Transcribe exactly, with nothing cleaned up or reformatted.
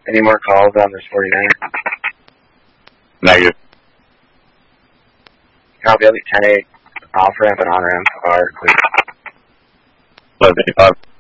Any more calls on this forty-nine? Negative. Copy, I'll be ten eight. Off ramp and on ramp are clear. eleven eighty-five.